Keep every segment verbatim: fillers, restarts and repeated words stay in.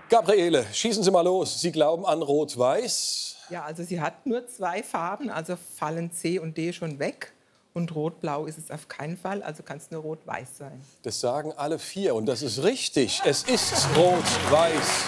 Gabriele, schießen Sie mal los. Sie glauben an Rot-Weiß? Ja, also sie hat nur zwei Farben, also fallen C und D schon weg. Und Rot-Blau ist es auf keinen Fall, also kann es nur Rot-Weiß sein. Das sagen alle vier und das ist richtig. Es ist Rot-Weiß.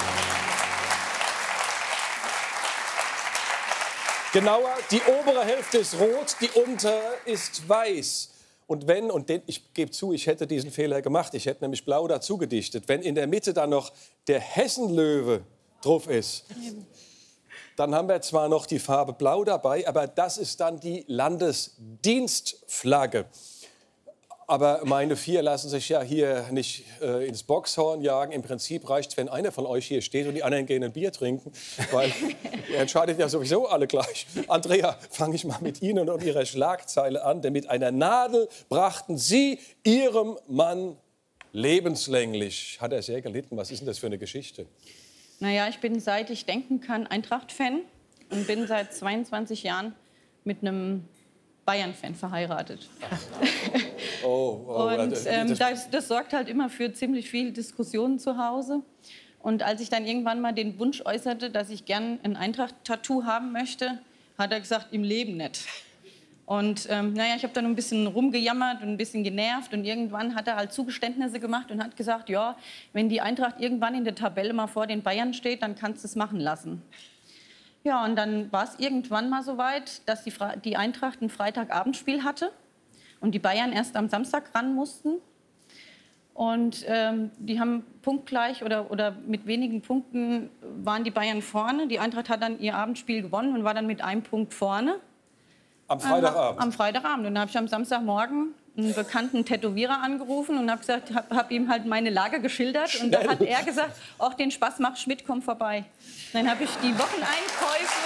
Genauer, die obere Hälfte ist rot, die untere ist weiß. Und wenn, und den, ich gebe zu, ich hätte diesen Fehler gemacht, ich hätte nämlich blau dazu gedichtet, wenn in der Mitte dann noch der Hessenlöwe drauf ist, dann haben wir zwar noch die Farbe Blau dabei, aber das ist dann die Landesdienstflagge. Aber meine vier lassen sich ja hier nicht äh, ins Boxhorn jagen. Im Prinzip reicht es, wenn einer von euch hier steht und die anderen gehen ein Bier trinken. Weil ihr entscheidet ja sowieso alle gleich. Andrea, fange ich mal mit Ihnen und Ihrer Schlagzeile an. Denn mit einer Nadel brachten Sie Ihrem Mann lebenslänglich. Hat er sehr gelitten. Was ist denn das für eine Geschichte? Naja, ich bin, seit ich denken kann, Eintracht-Fan und bin seit zweiundzwanzig Jahren mit einem Bayern-Fan verheiratet. Oh, oh, und ähm, das, das, das sorgt halt immer für ziemlich viel Diskussionen zu Hause. Und als ich dann irgendwann mal den Wunsch äußerte, dass ich gern ein Eintracht-Tattoo haben möchte, hat er gesagt, im Leben nicht. Und ähm, naja, ich habe dann ein bisschen rumgejammert und ein bisschen genervt. Und irgendwann hat er halt Zugeständnisse gemacht und hat gesagt, ja, wenn die Eintracht irgendwann in der Tabelle mal vor den Bayern steht, dann kannst du es machen lassen. Ja, und dann war es irgendwann mal so weit, dass die, Fre die Eintracht ein Freitagabendspiel hatte und die Bayern erst am Samstag ran mussten. Und ähm, die haben punktgleich oder, oder mit wenigen Punkten waren die Bayern vorne. Die Eintracht hat dann ihr Abendspiel gewonnen und war dann mit einem Punkt vorne. Am Freitagabend? Am Freitagabend. Und dann habe ich am Samstagmorgen einen bekannten Tätowierer angerufen und habe gesagt, habe hab ihm halt meine Lage geschildert. Schnell. Und da hat er gesagt, ach, den Spaß macht Schmidt, komm vorbei. Dann habe ich die Wocheneinkäufe,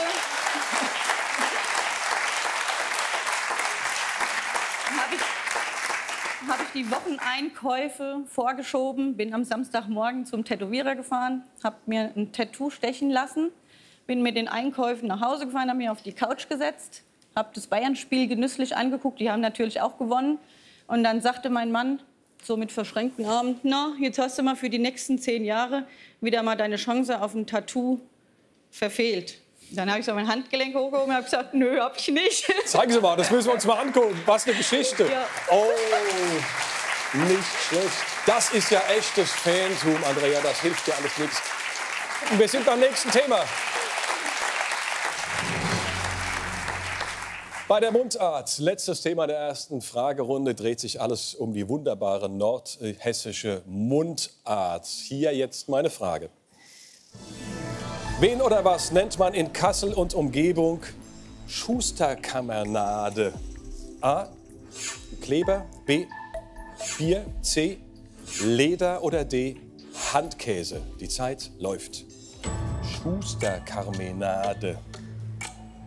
habe ich, hab ich die Wocheneinkäufe vorgeschoben, bin am Samstagmorgen zum Tätowierer gefahren, habe mir ein Tattoo stechen lassen, bin mit den Einkäufen nach Hause gefahren, habe mich auf die Couch gesetzt, habe das Bayern-Spiel genüsslich angeguckt, die haben natürlich auch gewonnen. Und dann sagte mein Mann, so mit verschränkten Armen, na, jetzt hast du mal für die nächsten zehn Jahre wieder mal deine Chance auf ein Tattoo verfehlt. Dann habe ich so mein Handgelenk hochgehoben und habe gesagt, nö, hab ich nicht. Zeigen Sie mal, das müssen wir uns mal angucken. Was eine Geschichte. Ja. Oh, nicht schlecht. Das ist ja echtes Fantum, Andrea. Das hilft dir alles nichts. Und wir sind beim nächsten Thema. Bei der Mundart, letztes Thema der ersten Fragerunde, dreht sich alles um die wunderbare nordhessische Mundart. Hier jetzt meine Frage. Wen oder was nennt man in Kassel und Umgebung Schusterkammernade? A. Kleber, B. Bier, C. Leder oder D. Handkäse? Die Zeit läuft. Schusterkarmenade.